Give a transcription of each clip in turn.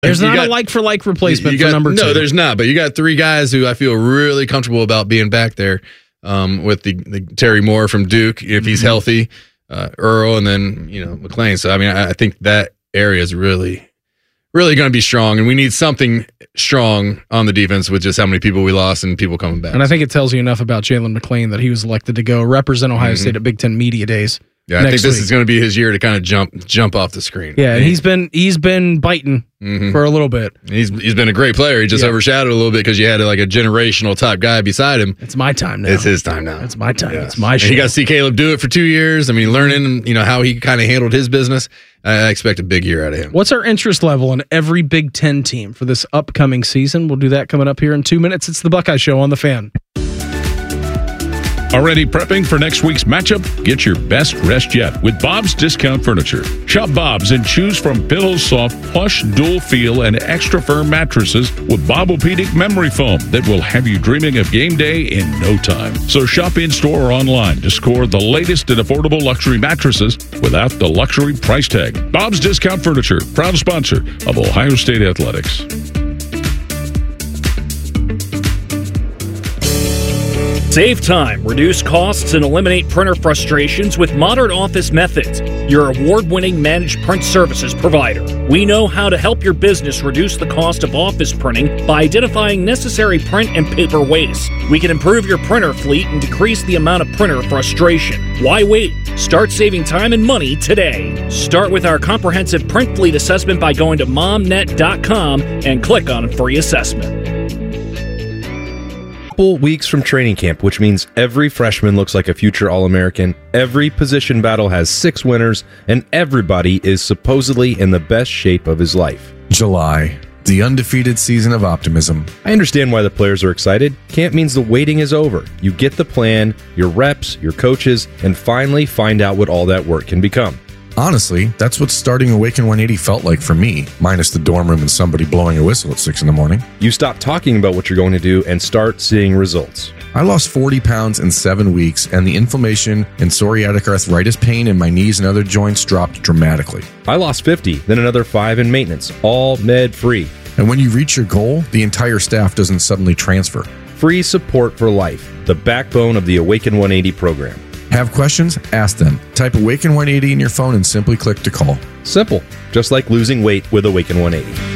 There's not a like-for-like replacement for number 2. No, there's not. But you got 3 guys who I feel really comfortable about being back there with the Terry Moore from Duke, if he's healthy, Earl, and then, McLean. So, I mean, I think that area is really going to be strong, and we need something strong on the defense with just how many people we lost and people coming back. And I think it tells you enough about Jalen McLean that he was elected to go represent Ohio State at Big Ten Media Days. Yeah, I think this is going to be his year to kind of jump off the screen. Yeah, and he's been biting for a little bit. He's been a great player. He just overshadowed a little bit because you had like a generational type guy beside him. It's my time now. It's his time now. It's my time. Yeah. It's my show. And you got to see Caleb do it for 2 years. I mean, learning how he kind of handled his business. I expect a big year out of him. What's our interest level in every Big Ten team for this upcoming season? We'll do that coming up here in 2 minutes. It's the Buckeye Show on The Fan. Already prepping for next week's matchup? Get your best rest yet with Bob's Discount Furniture. Shop Bob's and choose from Pillows Soft, plush, dual feel, and extra firm mattresses with Bobopedic memory foam that will have you dreaming of game day in no time. So shop in-store or online to score the latest and affordable luxury mattresses without the luxury price tag. Bob's Discount Furniture, proud sponsor of Ohio State Athletics. Save time, reduce costs, and eliminate printer frustrations with Modern Office Methods, your award-winning managed print services provider. We know how to help your business reduce the cost of office printing by identifying necessary print and paper waste. We can improve your printer fleet and decrease the amount of printer frustration. Why wait? Start saving time and money today. Start with our comprehensive print fleet assessment by going to momnet.com and click on free assessment. Weeks from training camp, which means every freshman looks like a future All-American, every position battle has 6 winners, and everybody is supposedly in the best shape of his life. July, the undefeated season of optimism. I understand why the players are excited. Camp means the waiting is over. You get the plan, your reps, your coaches, and finally find out what all that work can become. Honestly, that's what starting Awaken 180 felt like for me, minus the dorm room and somebody blowing a whistle at 6 in the morning. You stop talking about what you're going to do and start seeing results. I lost 40 pounds in 7 weeks, and the inflammation and psoriatic arthritis pain in my knees and other joints dropped dramatically. I lost 50, then another 5 in maintenance, all med-free. And when you reach your goal, the entire staff doesn't suddenly transfer. Free support for life, the backbone of the Awaken 180 program. Have questions? Ask them. Type Awaken 180 in your phone and simply click to call. Simple, just like losing weight with Awaken 180.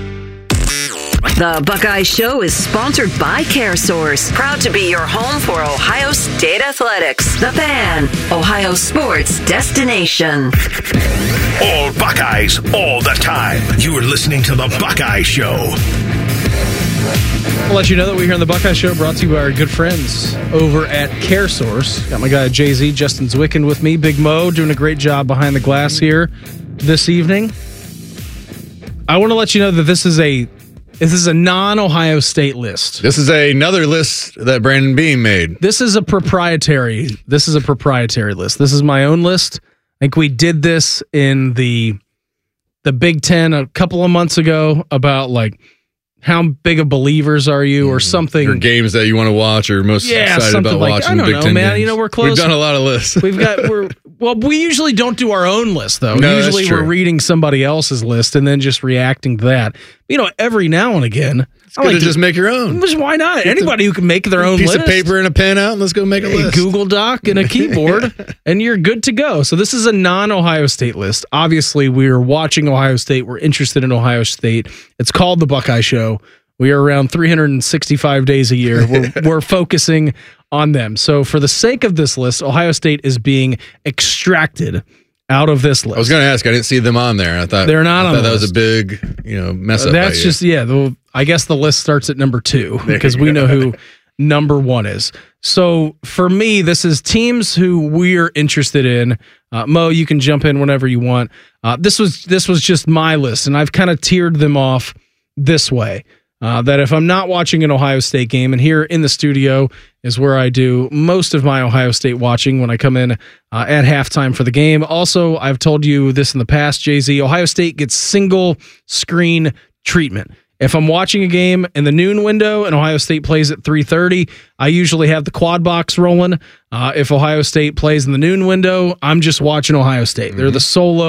The Buckeye Show is sponsored by CareSource, proud to be your home for Ohio State Athletics. The Fan, Ohio sports destination. All Buckeyes, all the time. You are listening to The Buckeye Show. I'll let you know that we're here on the Buckeye Show, brought to you by our good friends over at CareSource. Got my guy Jay-Z, Justin Zwicken with me. Big Mo doing a great job behind the glass here this evening. I want to let you know that this is a non-Ohio State list. This is another list that Brandon Beam made. This is a proprietary list. This is my own list. I think we did this in the Big Ten a couple of months ago about like how big of believers are you or something. Your games that you want to watch or most excited about like, watching. I don't Big know, Ten man. games. You know, we're close. We've done a lot of lists. We usually don't do our own list, though. No, usually we're reading somebody else's list and then just reacting to that. You know, every now and again. It's good to just make your own. Why not? Anybody who can make their own piece list. of paper and a pen out and let's go make a list. Google Doc and a keyboard and you're good to go. So this is a non-Ohio State list. Obviously, we're watching Ohio State. We're interested in Ohio State. It's called The Buckeye Show. We are around 365 days a year. We're focusing on them. So for the sake of this list, Ohio State is being extracted out of this list. I was going to ask. I didn't see them on there. I thought they're not on the list. That was a big, mess up. That's just I guess the list starts at number 2 because we know who number 1 is. So for me, this is teams who we're interested in. Mo, you can jump in whenever you want. This was just my list, and I've kind of tiered them off this way. That if I'm not watching an Ohio State game, and here in the studio is where I do most of my Ohio State watching when I come in at halftime for the game. Also, I've told you this in the past, Jay-Z, Ohio State gets single screen treatment. If I'm watching a game in the noon window and Ohio State plays at 3:30, I usually have the quad box rolling. If Ohio State plays in the noon window, I'm just watching Ohio State. They're the solo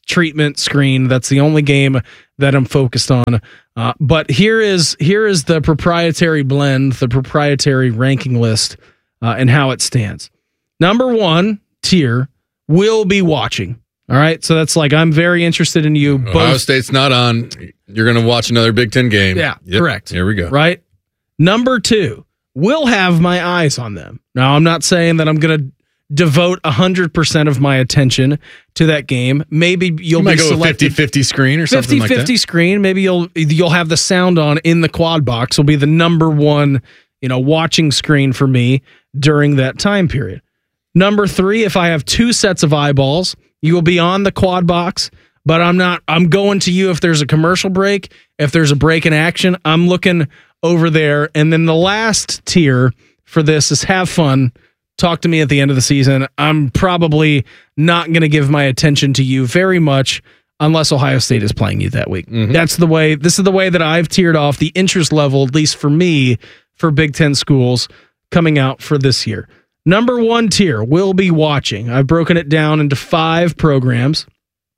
treatment screen. That's the only game that I'm focused on. But here is the proprietary blend, the proprietary ranking list, and how it stands. Number 1 tier will be watching. All right, so that's like I'm very interested in you. Ohio State's not on. You're going to watch another Big Ten game. Yeah, correct. Here we go. Right. Number 2 will have my eyes on them. Now, I'm not saying that I'm going to devote 100% of my attention to that game. Maybe you might go with 50-50 screen or something like that. 50-50 screen. Maybe you'll have the sound on in the quad box. Will be the number 1, watching screen for me during that time period. Number 3, if I have 2 sets of eyeballs, you will be on the quad box, but I'm going to you if there's a commercial break, if there's a break in action, I'm looking over there. And then the last tier for this is have fun. Talk to me at the end of the season. I'm probably not going to give my attention to you very much unless Ohio State is playing you that week. Mm-hmm. This is the way that I've tiered off the interest level, at least for me, for Big Ten schools coming out for this year. Number 1 tier will be watching. I've broken it down into 5 programs.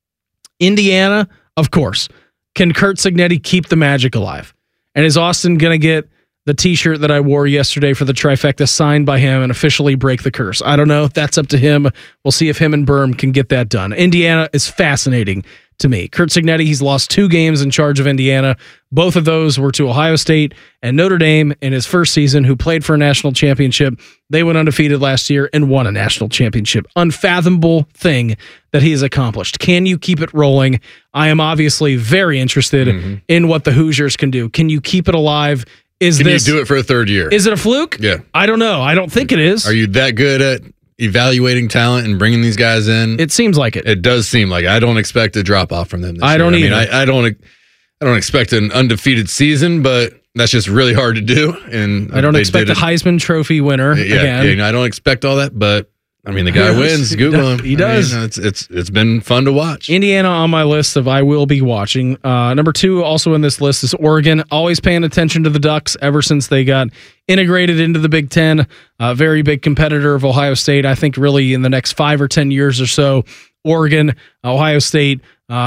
Indiana, of course. Can Curt Cignetti keep the magic alive? And is Austin going to get the t-shirt that I wore yesterday for the trifecta signed by him and officially break the curse? I don't know. That's up to him. We'll see if him and Berm can get that done. Indiana is fascinating to me. Curt Cignetti, he's lost 2 games in charge of Indiana. Both of those were to Ohio State and Notre Dame in his first season, who played for a national championship. They went undefeated last year and won a national championship. Unfathomable thing that he has accomplished. Can you keep it rolling? I am obviously very interested in what the Hoosiers can do. Can you keep it alive? Can you do it for a 3rd year? Is it a fluke? Yeah. I don't know. I don't think it is. Are you that good at evaluating talent and bringing these guys in? It seems like it. It does seem like it. I don't expect a drop off from them this year. I don't either. I don't expect an undefeated season, but that's just really hard to do. And I don't expect a Heisman Trophy winner again. I don't expect all that, but I mean, the guy wins. Google him. He does. It's been fun to watch. Indiana on my list of I will be watching. Number 2 also in this list is Oregon. Always paying attention to the Ducks ever since they got integrated into the Big Ten. Very big competitor of Ohio State. I think really in the next 5 or 10 years or so, Oregon, Ohio State,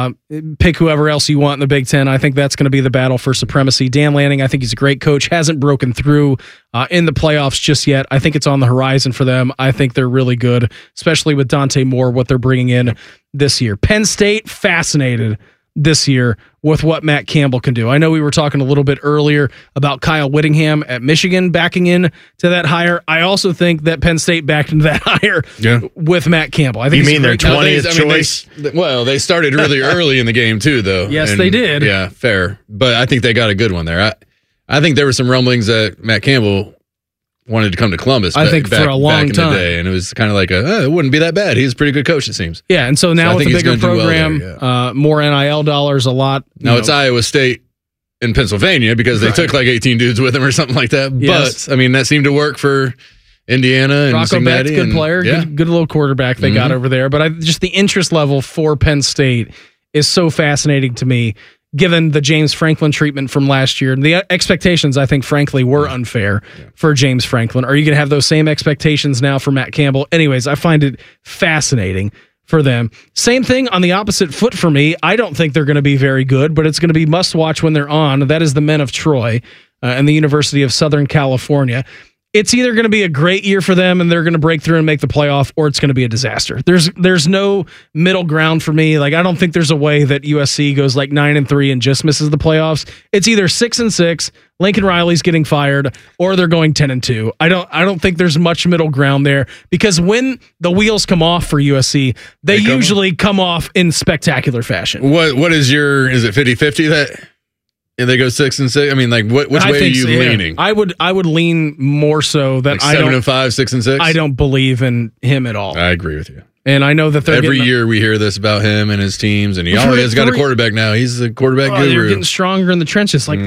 pick whoever else you want in the Big Ten. I think that's going to be the battle for supremacy. Dan Lanning, I think he's a great coach. Hasn't broken through in the playoffs just yet. I think it's on the horizon for them. I think they're really good, especially with Dante Moore, what they're bringing in this year. Penn State, fascinated this year with what Matt Campbell can do. I know we were talking a little bit earlier about Kyle Whittingham at Michigan backing in to that hire. I also think that Penn State backed into that hire with Matt Campbell. I think you mean their 20th choice? They started really early in the game too, though. Yes, they did. Yeah, fair. But I think they got a good one there. I think there were some rumblings that Matt Campbell wanted to come to Columbus. I think for a long time. In the day, and it was kind of like it wouldn't be that bad. He's a pretty good coach, it seems. Yeah, and so now with the bigger program, more NIL dollars, a lot. Now it's Iowa State in Pennsylvania because they took like 18 dudes with him or something like that. Yes. But I mean, that seemed to work for Indiana and Rocco Bett's a good player, good little quarterback they got over there. But just the interest level for Penn State is so fascinating to me, given the James Franklin treatment from last year. And the expectations, I think, frankly, were unfair for James Franklin. Are you going to have those same expectations now for Matt Campbell? Anyways, I find it fascinating for them. Same thing on the opposite foot for me. I don't think they're going to be very good, but it's going to be must-watch when they're on. That is the Men of Troy and the University of Southern California. It's either going to be a great year for them and they're going to break through and make the playoff, or it's going to be a disaster. There's no middle ground for me. Like, I don't think there's a way that USC goes like 9-3 and just misses the playoffs. It's either 6-6, Lincoln Riley's getting fired, or they're going 10-2. I don't think there's much middle ground there, because when the wheels come off for USC, they usually come off in spectacular fashion. What is it 50-50 that? And they go 6-6. I mean, like, which way are you leaning? I would lean more so that like 7-5, 6-6. I don't believe in him at all. I agree with you. And I know that every year we hear this about him and his teams, and he always has got a quarterback now. He's a quarterback guru. You're getting stronger in the trenches. Like,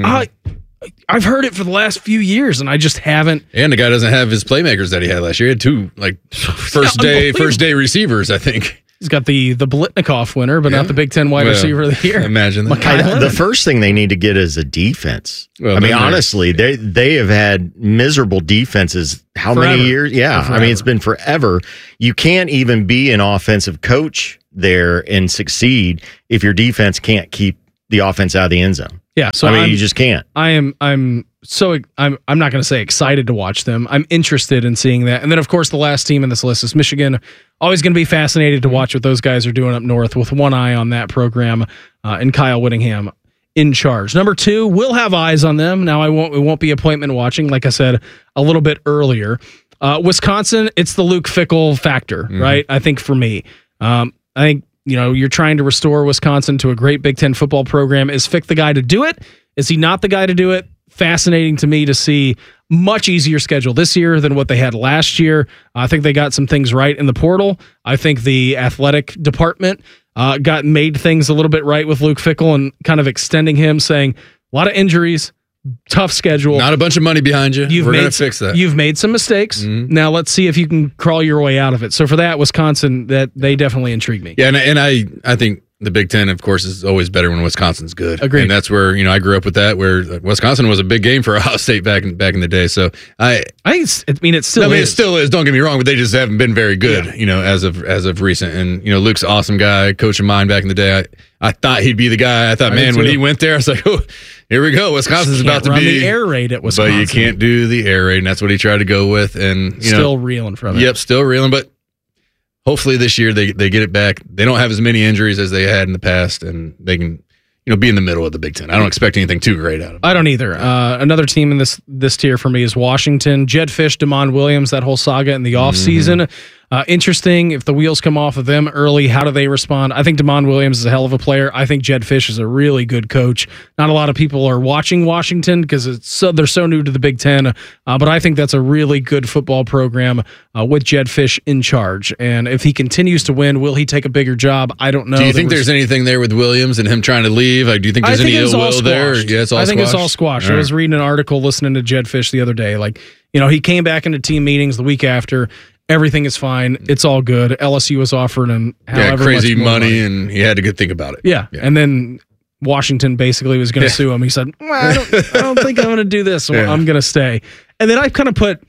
I've heard it for the last few years, and I just haven't. And the guy doesn't have his playmakers that he had last year. He had 2 like first day receivers, I think. He's got the Blitnikoff winner, but not the Big Ten wide receiver of the year. Imagine that. The first thing they need to get is a defense. Well, I mean, honestly, they have had miserable defenses. How many years? Yeah, forever. I mean, it's been forever. You can't even be an offensive coach there and succeed if your defense can't keep the offense out of the end zone. Yeah, so you just can't. I'm not going to say excited to watch them. I'm interested in seeing that. And then, of course, the last team in this list is Michigan. Always going to be fascinated to watch what those guys are doing up north, with one eye on that program, and Kyle Whittingham in charge. Number 2, we'll have eyes on them. Now, it won't be appointment watching, like I said a little bit earlier. Wisconsin, it's the Luke Fickell factor, right? I think for me, I think, you're trying to restore Wisconsin to a great Big Ten football program. Is Fick the guy to do it? Is he not the guy to do it? Fascinating to me to see much easier schedule this year than what they had last year. I think they got some things right in the portal. I think the athletic department made things a little bit right with Luke Fickell and kind of extending him, saying a lot of injuries, tough schedule. Not a bunch of money behind you. We're going to fix that. You've made some mistakes. Now let's see if you can crawl your way out of it. So for that, Wisconsin, that they definitely intrigue me. Yeah, and I think the Big Ten, of course, is always better when Wisconsin's good. Agreed. And that's where I grew up with that, where Wisconsin was a big game for Ohio State back in the day. So it still is. It still is. Don't get me wrong, but they just haven't been very good, as of recent. And Luke's an awesome guy, coach of mine back in the day. I thought he'd be the guy. I thought, when he went there, I was like, oh, here we go. Wisconsin's about to run be the air raid at Wisconsin, but you can't do the air raid, and that's what he tried to go with. And still reeling from it. Yep, still reeling, but. Hopefully this year they get it back. They don't have as many injuries as they had in the past, and they can be in the middle of the Big Ten. I don't expect anything too great out of them. I don't either. Another team in this tier for me is Washington. Jed Fish, Damon Williams, that whole saga in the offseason. Interesting. If the wheels come off of them early, how do they respond? I think Damon Williams is a hell of a player. I think Jed Fish is a really good coach. Not a lot of people are watching Washington because they're so new to the Big Ten, but I think that's a really good football program with Jed Fish in charge. And if he continues to win, will he take a bigger job? I don't know. Do you think there's anything there with Williams and him trying to leave? Do you think there's any ill will there? Yeah, it's all I think squashed? It's all squashed. All right. I was reading an article listening to Jed Fish the other day. He came back into team meetings the week after. Everything is fine. It's all good. LSU was offering him crazy much money, and he had to think about it. Yeah. And then Washington basically was going to sue him. He said, I don't think I'm going to do this. So I'm going to stay. And then I've kind of put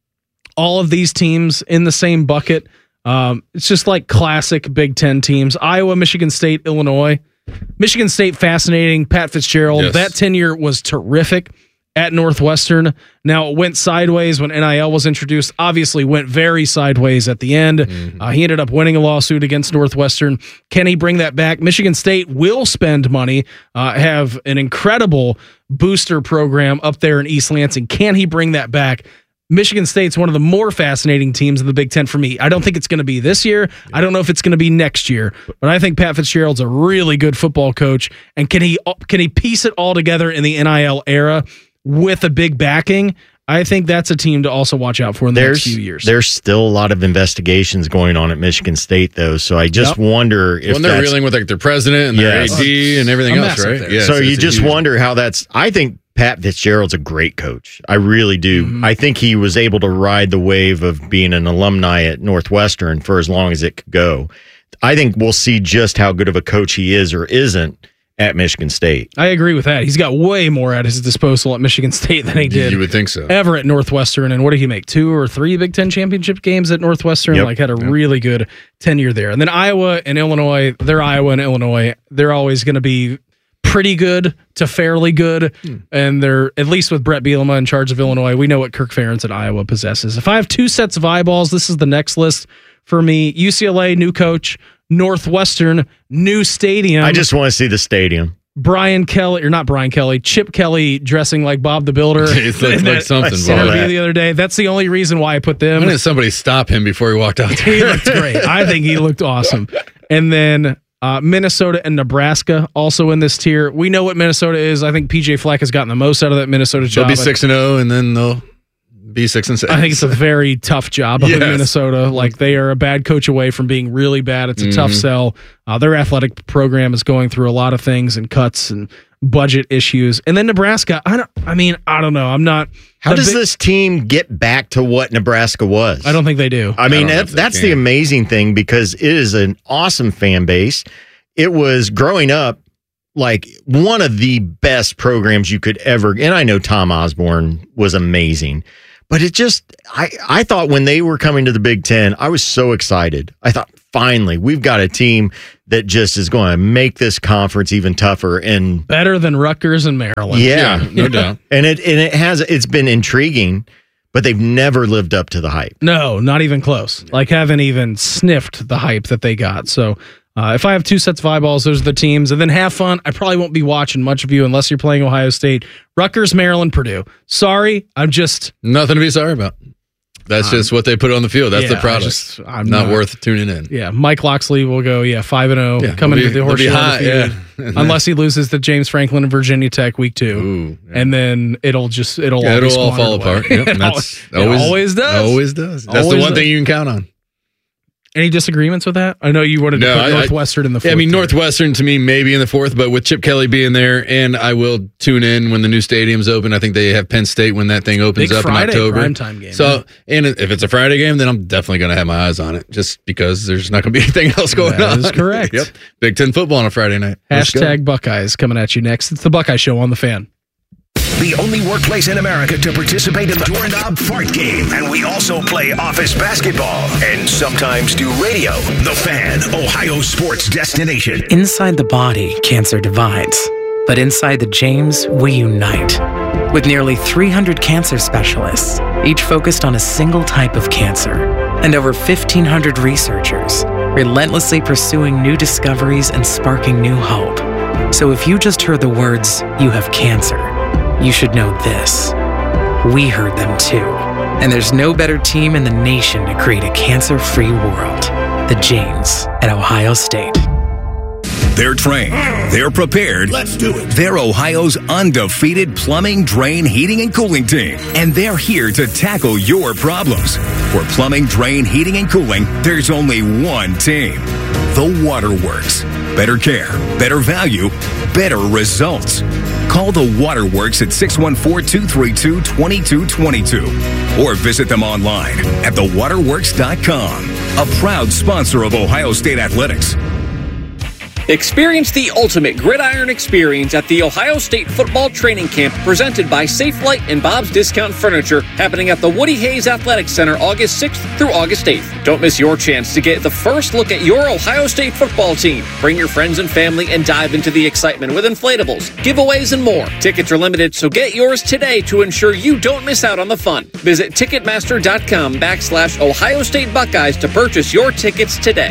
all of these teams in the same bucket. It's just like classic Big Ten teams. Iowa, Michigan State, Illinois. Michigan State, fascinating. Pat Fitzgerald. Yes. That tenure was terrific at Northwestern. Now, it went sideways when NIL was introduced. Obviously went very sideways at the end. He ended up winning a lawsuit against Northwestern. Can he bring that back? Michigan State will spend money, have an incredible booster program up there in East Lansing. Can he bring that back? Michigan State's one of the more fascinating teams in the Big Ten for me. I don't think it's going to be this year. I don't know if it's going to be next year, but I think Pat Fitzgerald's a really good football coach. And can he piece it all together in the NIL era with a big backing? I think that's a team to also watch out for in the next few years. There's still a lot of investigations going on at Michigan State, though. So I just wonder if they're reeling with their president and their AD and everything else, right? Yeah, so you just wonder how that's. I think Pat Fitzgerald's a great coach. I really do. I think he was able to ride the wave of being an alumni at Northwestern for as long as it could go. I think we'll see just how good of a coach he is or isn't at Michigan State. I agree with that. He's got way more at his disposal at Michigan State than he did. You would think so. Ever at Northwestern. And what did he make? 2 or 3 Big Ten championship games at Northwestern? Had a really good tenure there. And then Iowa and Illinois, they're Iowa and Illinois. They're always going to be pretty good to fairly good. And they're, at least with Brett Bielema in charge of Illinois, we know what Kirk Ferentz at Iowa possesses. If I have 2 sets of eyeballs, this is the next list for me. UCLA, new coach. Northwestern, new stadium. I just want to see the stadium. Chip Kelly dressing like Bob the Builder. It looks like something. The other day. That's the only reason why I put them. When did somebody stop him before he walked out there? He looked great. I think he looked awesome. And then Minnesota and Nebraska also in this tier. We know what Minnesota is. I think PJ Fleck has gotten the most out of that Minnesota job. They'll be 6-0, and then they'll be 6-6. I think it's a very tough job of Minnesota. They are a bad coach away from being really bad. It's a tough sell. Their athletic program is going through a lot of things and cuts and budget issues. And then Nebraska, I don't know. I'm not. How does this team get back to what Nebraska was? I don't think they do. I mean, that's the amazing thing, because it is an awesome fan base. It was growing up like one of the best programs you could ever. And I know Tom Osborne was amazing. But it just, I thought when they were coming to the Big Ten, I was so excited. I thought, finally, we've got a team that just is going to make this conference even tougher and better than Rutgers and Maryland. Yeah, no doubt. And it's been intriguing, but they've never lived up to the hype. No, not even close. Like, haven't even sniffed the hype that they got. So if I have two sets of eyeballs, those are the teams. And then have fun. I probably won't be watching much of you unless you're playing Ohio State. Rutgers, Maryland, Purdue. Sorry, I'm just... Nothing to be sorry about. That's just what they put on the field. That's the product. I'm not worth tuning in. Yeah, Mike Loxley will go, 5-0, coming to the Horseshoe undefeated, unless he loses to James Franklin and Virginia Tech week 2. Ooh, yeah. And then it'll all fall apart. Yep, it always does. Always does. That's the one thing you can count on. Any disagreements with that? I know you wanted to put Northwestern in the fourth. I mean, Northwestern to me maybe in the fourth, but with Chip Kelly being there, and I will tune in when the new stadium's open. I think they have Penn State when that thing opens up Friday, in October. Primetime game. So, and if it's a Friday game, then I'm definitely going to have my eyes on it, just because there's not going to be anything else going on. That is correct. Yep. Big Ten football on a Friday night. Hashtag Buckeyes coming at you next. It's the Buckeye Show on The Fan. The only workplace in America to participate in the Doorknob Fart Game. And we also play office basketball and sometimes do radio. The Fan, Ohio sports destination. Inside the body, cancer divides. But inside the James, we unite. With nearly 300 cancer specialists, each focused on a single type of cancer. And over 1,500 researchers, relentlessly pursuing new discoveries and sparking new hope. So if you just heard the words, "you have cancer," you should know this. We heard them too. And there's no better team in the nation to create a cancer-free world. The James at Ohio State. They're trained. They're prepared. Let's do it. They're Ohio's undefeated plumbing, drain, heating, and cooling team. And they're here to tackle your problems. For plumbing, drain, heating, and cooling, there's only one team. The Waterworks. Better care, better value, better results. Call the Waterworks at 614-232-2222 or visit them online at thewaterworks.com. A proud sponsor of Ohio State Athletics. Experience the ultimate gridiron experience at the Ohio State Football Training Camp presented by Safelight and Bob's Discount Furniture, happening at the Woody Hayes Athletic Center August 6th through August 8th. Don't miss your chance to get the first look at your Ohio State football team. Bring your friends and family and dive into the excitement with inflatables, giveaways, and more. Tickets are limited, so get yours today to ensure you don't miss out on the fun. Visit Ticketmaster.com/Ohio State Buckeyes to purchase your tickets today.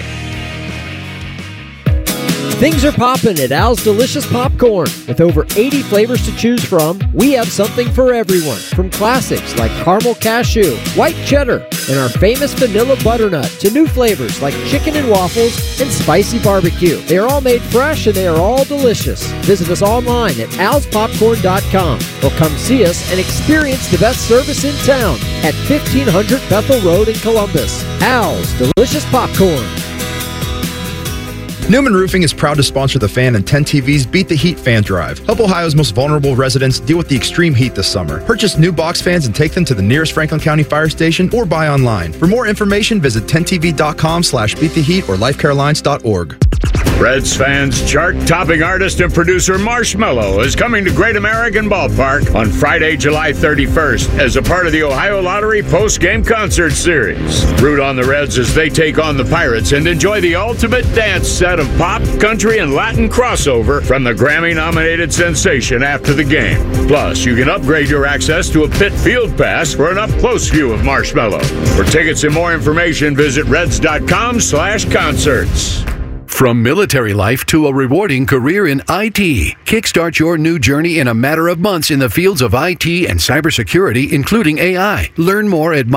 Things are popping at Al's Delicious Popcorn. With over 80 flavors to choose from, we have something for everyone. From classics like caramel cashew, white cheddar, and our famous vanilla butternut, to new flavors like chicken and waffles and spicy barbecue. They are all made fresh and they are all delicious. Visit us online at alspopcorn.com or come see us and experience the best service in town at 1500 Bethel Road in Columbus. Al's Delicious Popcorn. Newman Roofing is proud to sponsor The Fan and 10 TV's Beat the Heat Fan Drive. Help Ohio's most vulnerable residents deal with the extreme heat this summer. Purchase new box fans and take them to the nearest Franklin County fire station or buy online. For more information, visit 10tv.com/beattheheat or lifecarelines.org. Reds fans, chart-topping artist and producer Marshmello is coming to Great American Ballpark on Friday, July 31st as a part of the Ohio Lottery post-game concert series. Root on the Reds as they take on the Pirates and enjoy the ultimate dance set of pop, country, and Latin crossover from the Grammy-nominated sensation after the game. Plus, you can upgrade your access to a pit field pass for an up-close view of Marshmello. For tickets and more information, visit reds.com/concerts. From military life to a rewarding career in IT, kickstart your new journey in a matter of months in the fields of IT and cybersecurity, including AI. Learn more at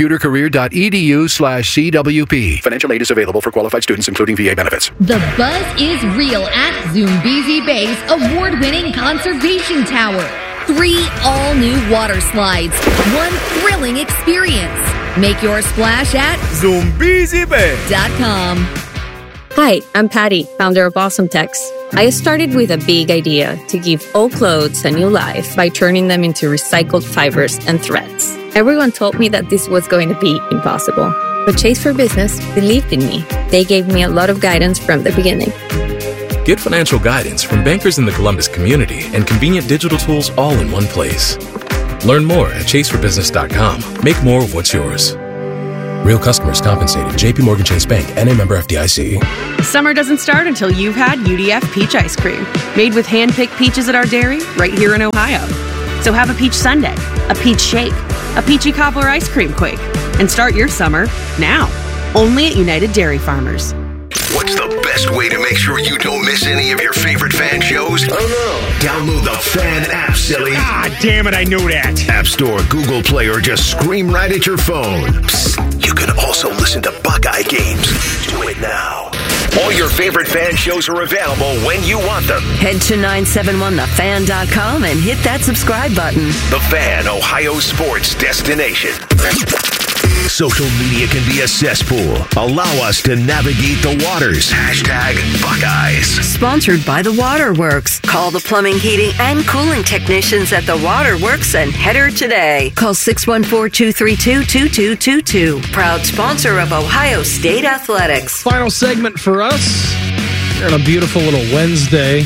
mycomputercareer.edu/CWP. Financial aid is available for qualified students, including VA benefits. The buzz is real at Zoombezi Bay's award-winning conservation tower. 3 all-new water slides, 1 thrilling experience. Make your splash at ZoombeziBay.com. Hi, I'm Patty, founder of Awesome Tex. I started with a big idea to give old clothes a new life by turning them into recycled fibers and threads. Everyone told me that this was going to be impossible, but Chase for Business believed in me. They gave me a lot of guidance from the beginning. Get financial guidance from bankers in the Columbus community and convenient digital tools all in one place. Learn more at chaseforbusiness.com. Make more of what's yours. Real customers compensated. JP Morgan Chase Bank, N.A. member FDIC. Summer doesn't start until you've had UDF peach ice cream, made with hand-picked peaches at our dairy right here in Ohio. So have a peach sundae, a peach shake, a peachy cobbler ice cream quake, and start your summer now. Only at United Dairy Farmers. What's the best way to make sure you don't miss any of your favorite fan shows? Oh no! Download the Fan app, silly. Ah, damn it, I knew that. App Store, Google Play, or just scream right at your phone. Psst, you can also listen to Buckeye games. Do it now. All your favorite fan shows are available when you want them. Head to 971thefan.com and hit that subscribe button. The Fan, Ohio sports destination. Social media can be a cesspool. Allow us to navigate the waters. #Buckeyes. Sponsored by the Waterworks. Call the plumbing, heating, and cooling technicians at the Waterworks and header today. Call 614-232-2222. Proud sponsor of Ohio State Athletics. Final segment for us. We're on a beautiful little Wednesday.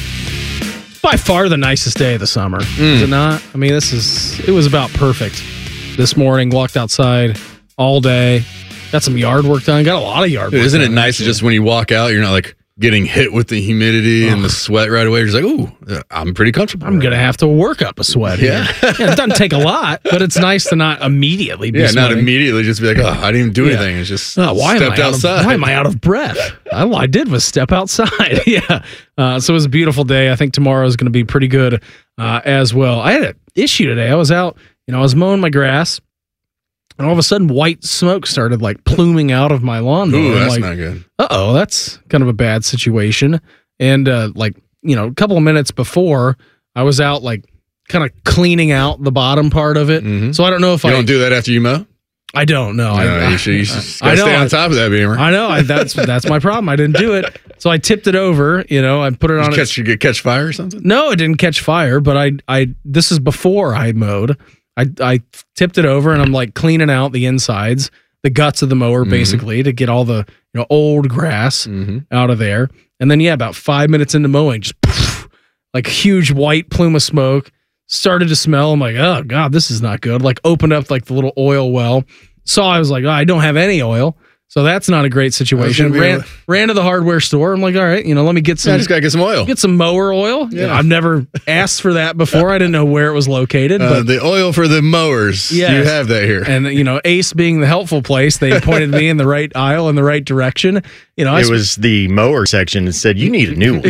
By far the nicest day of the summer. Is it not? I mean, it was about perfect. This morning, walked outside all day. Got some yard work done. Got a lot of yard work Isn't done. it nice just when you walk out, you're not like getting hit with the humidity and the sweat right away. You're just like, ooh, I'm pretty comfortable. I'm going to have to work up a sweat here. Yeah, it doesn't take a lot, but it's nice to not immediately be sweating. Not immediately just be like, oh, I didn't even do anything. It's just stepped outside. Why am I out of breath? All I did was step outside. Yeah. So it was a beautiful day. I think tomorrow is going to be pretty good as well. I had an issue today. I was out, I was mowing my grass. And all of a sudden, white smoke started like pluming out of my lawnmower. Ooh, that's not good. Uh-oh, that's kind of a bad situation. And a couple of minutes before, I was out like kind of cleaning out the bottom part of it. Mm-hmm. So I don't know if you don't do that after you mow. I don't know. You should stay on top of that, Beamer. I know. That's my problem. I didn't do it. So I tipped it over. I put it on. Did you catch fire or something? No, it didn't catch fire. But this is before I mowed. I tipped it over and I'm like cleaning out the insides, the guts of the mower, basically, to get all the old grass out of there. And then about 5 minutes into mowing, just like a huge white plume of smoke started to smell. I'm like, oh God, this is not good. Like opened up like the little oil well. I was like, I don't have any oil. So that's not a great situation. Ran to the hardware store. I'm like, all right, let me get some. I just gotta get some oil. Get some mower oil. Yeah. I've never asked for that before. I didn't know where it was located. But the oil for the mowers. Yes. You have that here. And Ace being the helpful place, they pointed me in the right aisle in the right direction. It was the mower section and said, you need a new one.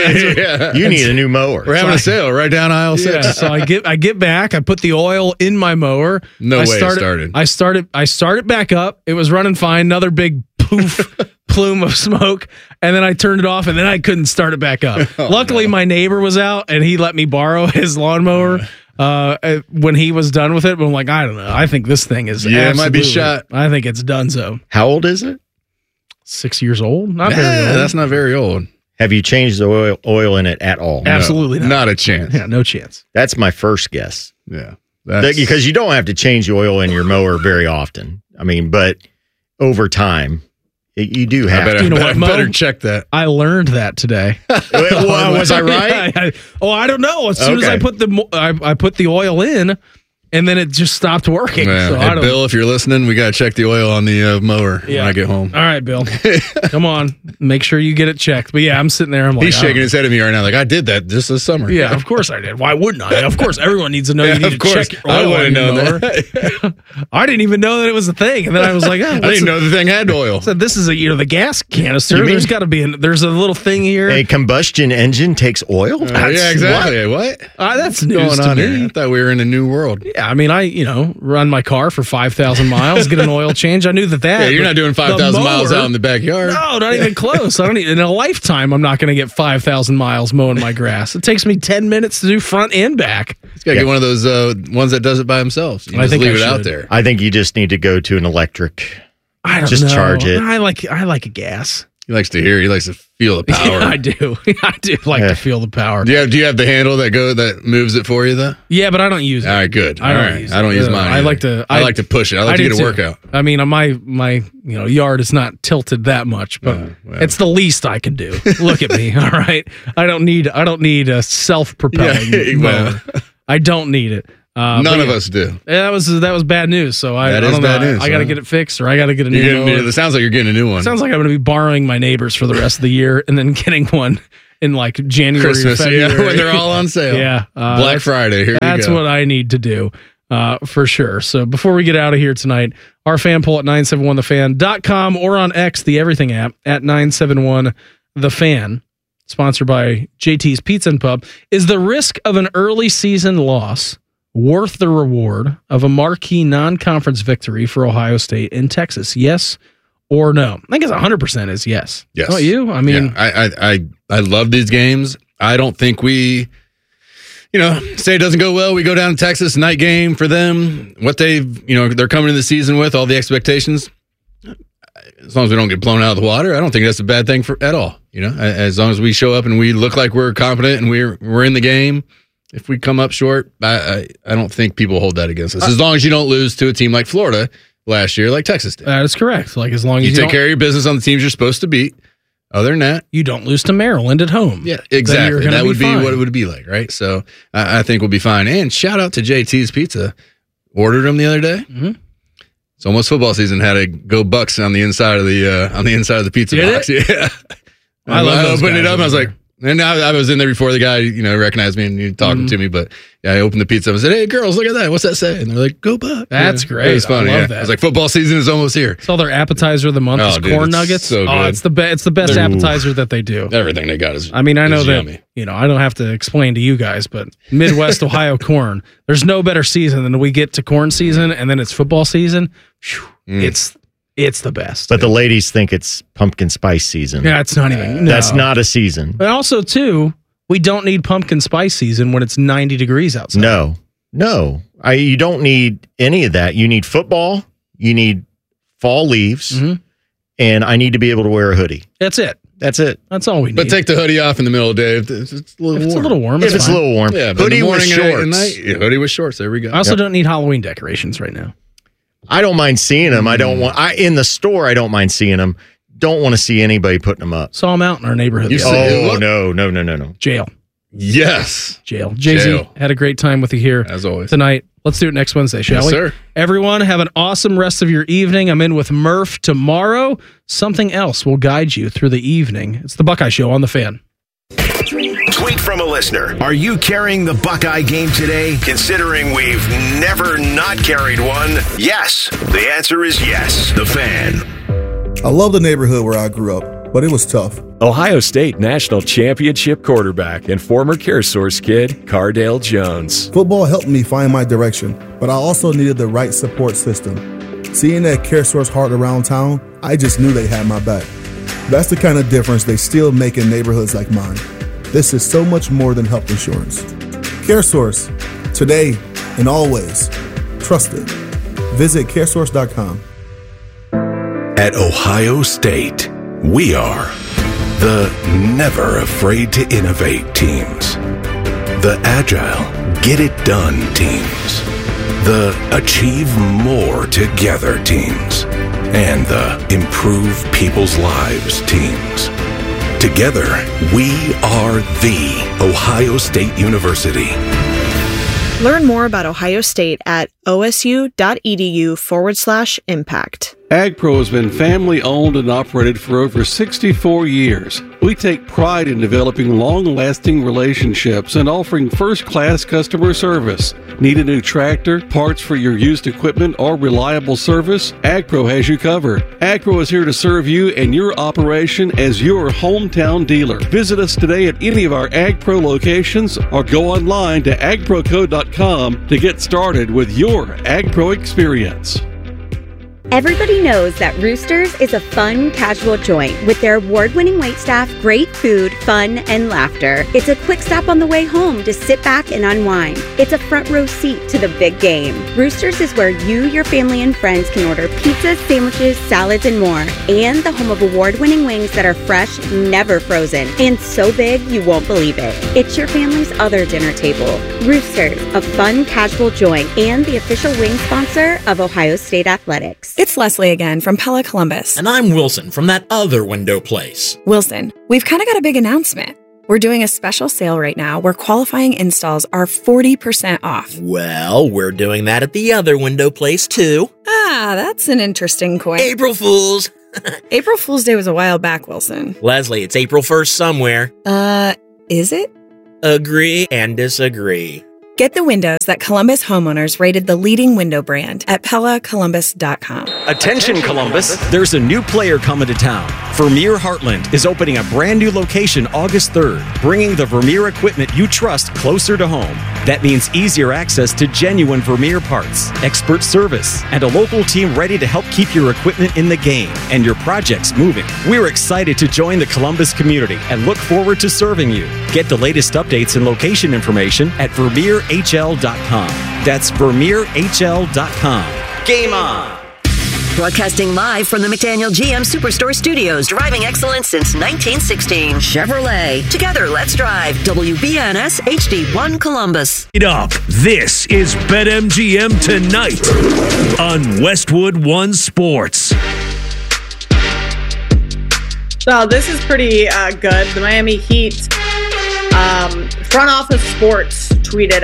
You need a new mower. We're having a sale right down aisle 6. So I get back. I put the oil in my mower. It started. I started back up. It was running fine. Another big poof plume of smoke, and then I turned it off, and then I couldn't start it back up. Luckily, my neighbor was out, and he let me borrow his lawnmower when he was done with it. But I'm like, I don't know. I think this thing is it might be shot. I think it's donezo. How old is it? 6 years old. Not very old. That's not very old. Have you changed the oil in it at all? Absolutely not. Not a chance. Yeah, no chance. That's my first guess. Yeah. Because you don't have to change the oil in your mower very often. I mean, but over time, you do have to. I better check that. I learned that today. Was I right? I don't know. As soon as I put the oil in, and then it just stopped working. Yeah. So hey, Bill, if you're listening, we got to check the oil on the mower when I get home. All right, Bill. Come on. Make sure you get it checked. But yeah, I'm sitting there. I'm like, he's shaking his head at me right now. Like, I did that just this summer. Yeah, of course I did. Why wouldn't I? Of course, everyone needs to know you need to check your oil. I wouldn't know that. I didn't even know that it was a thing. And then I was like, I didn't know the thing had oil. So this is the gas canister. There's got to be there's a little thing here. A combustion engine takes oil? Yeah, exactly. What? That's news going on here. I thought we were in a new world. Yeah, I mean, run my car for 5,000 miles, get an oil change. I knew that. Yeah, you're not doing 5,000 miles out in the backyard. No, not even close. I don't in a lifetime. I'm not going to get 5,000 miles mowing my grass. It takes me 10 minutes to do front and back. He's got to get one of those ones that does it by himself. You just leave it out there. I think you just need to go to an electric. I don't know. Charge it. I like a gas. He likes to hear. He likes to feel the power. Yeah, I do. I do like to feel the power. Do you have the handle that moves it for you though? Yeah, but I don't use it. All right, good. I don't use it. I don't use mine. I like to push it. I like to get a workout. I mean, my yard is not tilted that much, but it's the least I can do. Look at me. All right. I don't need a self-propelling mower. I don't need it. None of us do. Yeah, that was bad news. So I don't know. I got to get it fixed, or I got to get a new one. It sounds like you're getting a new one. Sounds like I'm going to be borrowing my neighbors for the rest of the year, and then getting one in like January, Christmas, or February. when they're all on sale. Yeah, Black Friday. That's what I need to do. For sure. So before we get out of here tonight, our fan poll at 971thefan.com or on X, the Everything app, at 971thefan, sponsored by JT's Pizza and Pub. Is the risk of an early season loss worth the reward of a marquee non-conference victory for Ohio State in Texas? Yes or no? I think it's 100% is yes. Yes. How about you? I mean, I love these games. I don't think we... say it doesn't go well. We go down to Texas, night game for them. What they're coming into the season with, all the expectations. As long as we don't get blown out of the water, I don't think that's a bad thing at all. As long as we show up and we look like we're competent and we're in the game. If we come up short, I don't think people hold that against us. As long as you don't lose to a team like Florida last year, like Texas did. That is correct. Like as long as you take care of your business on the teams you're supposed to beat. Other than that, you don't lose to Maryland at home. Yeah, exactly. That would be what it would be like, right? So I think we'll be fine. And shout out to JT's Pizza. Ordered them the other day. Mm-hmm. It's almost football season. Had to go Bucks on the inside of the pizza box. It? Yeah, I love opened it up. I was like, and I was in there before the guy recognized me and he talking to me. But yeah, I opened the pizza up and said, "Hey girls, look at that. What's that say?" And they're like, "Go Bucks." That's great. It was funny. I love that. I was like, football season is almost here. It's all their appetizer of the month is corn nuggets. So good. It's the best appetizer that they do. Everything they got is. I mean, I know that yummy. I don't have to explain to you guys, but Midwest Ohio corn. There's no better season than we get to corn season, and then it's football season. Whew, It's the best. But the ladies think it's pumpkin spice season. Yeah, it's not even. No. That's not a season. But also, too, we don't need pumpkin spice season when it's 90 degrees outside. No. You don't need any of that. You need football. You need fall leaves. Mm-hmm. And I need to be able to wear a hoodie. That's it. That's all we need. But take the hoodie off in the middle of the day if it's a little warm. It's a little warm. If it's a little warm. Yeah, hoodie with shorts. Hoodie with shorts. There we go. I also don't need Halloween decorations right now. I don't mind seeing them. In the store, I don't mind seeing them. Don't want to see anybody putting them up. Saw them out in our neighborhood. No. Jail. Yes. Jail. Jay-Z, had a great time with you here. As always. Tonight. Let's do it next Wednesday, shall we? Sir. Everyone, have an awesome rest of your evening. I'm in with Murph tomorrow. Something else will guide you through the evening. It's the Buckeye Show on The Fan. Tweet from a listener. Are you carrying the Buckeye game today? Considering we've never not carried one, yes. The answer is yes. The Fan. I love the neighborhood where I grew up, but it was tough. Ohio State National Championship quarterback and former CareSource kid, Cardale Jones. Football helped me find my direction, but I also needed the right support system. Seeing that CareSource heart around town, I just knew they had my back. That's the kind of difference they still make in neighborhoods like mine. This is so much more than health insurance. CareSource, today and always. Trusted. Visit caresource.com. At Ohio State, we are the never afraid to innovate teams, the agile, get it done teams, the achieve more together teams, and the improve people's lives teams. Together, we are the Ohio State University. Learn more about Ohio State at osu.edu/impact. AgPro has been family owned and operated for over 64 years. We take pride in developing long-lasting relationships and offering first-class customer service. Need a new tractor, parts for your used equipment, or reliable service? AgPro has you covered. AgPro is here to serve you and your operation as your hometown dealer. Visit us today at any of our AgPro locations or go online to agproco.com to get started with your AgPro experience. Everybody knows that Roosters is a fun, casual joint with their award-winning waitstaff, great food, fun, and laughter. It's a quick stop on the way home to sit back and unwind. It's a front row seat to the big game. Roosters is where you, your family, and friends can order pizzas, sandwiches, salads, and more. And the home of award-winning wings that are fresh, never frozen, and so big you won't believe it. It's your family's other dinner table. Roosters, a fun, casual joint, and the official wing sponsor of Ohio State Athletics. It's Leslie again from Pella Columbus. And I'm Wilson from that other window place. Wilson, we've kind of got a big announcement. We're doing a special sale right now where qualifying installs are 40% off. Well, we're doing that at the other window place, too. Ah, that's an interesting coin. April Fools! April Fool's Day was a while back, Wilson. Leslie, it's April 1st somewhere. Is it? Agree and disagree. Get the windows that Columbus homeowners rated the leading window brand at PellaColumbus.com. Attention, Columbus! There's a new player coming to town. Vermeer Heartland is opening a brand new location August 3rd, bringing the Vermeer equipment you trust closer to home. That means easier access to genuine Vermeer parts, expert service, and a local team ready to help keep your equipment in the game and your projects moving. We're excited to join the Columbus community and look forward to serving you. Get the latest updates and location information at VermeerHL.com. That's VermeerHL.com. Game on! Broadcasting live from the McDaniel GM Superstore Studios, driving excellence since 1916. Chevrolet. Together, let's drive. WBNS HD1 Columbus. Up. This is BetMGM Tonight on Westwood One Sports. So this is pretty good. The Miami Heat front office sports tweeted